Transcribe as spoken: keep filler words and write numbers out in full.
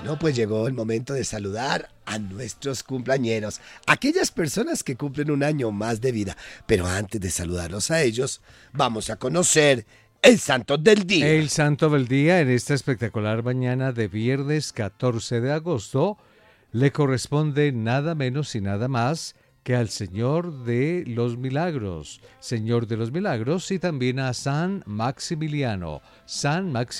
Bueno, pues llegó el momento de saludar a nuestros cumpleañeros, aquellas personas que cumplen un año más de vida. Pero antes de saludarlos a ellos, vamos a conocer el santo del día. El santo del día en esta espectacular mañana de viernes catorce de agosto le corresponde nada menos y nada más que al Señor de los Milagros, Señor de los Milagros, y también a San Maximiliano, San Maximiliano.